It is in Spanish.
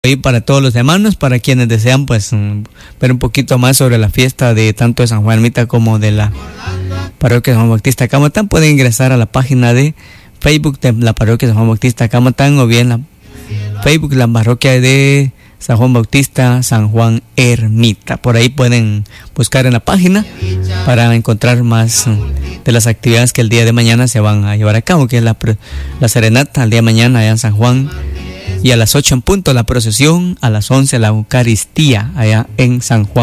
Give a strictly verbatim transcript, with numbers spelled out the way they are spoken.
ahí para todos los hermanos, para quienes desean pues um, ver un poquito más sobre la fiesta de tanto de San Juan Ermita como de la parroquia de San Juan Bautista Camatán, pueden ingresar a la página de Facebook de la parroquia de San Juan Bautista Camatán o bien la Facebook la parroquia de San Juan Bautista San Juan Ermita. Por ahí pueden buscar en la página para encontrar más um, de las actividades que el día de mañana se van a llevar a cabo, que es la, la serenata el día de mañana allá en San Juan, y a las ocho en punto la procesión, a las once la Eucaristía allá en San Juan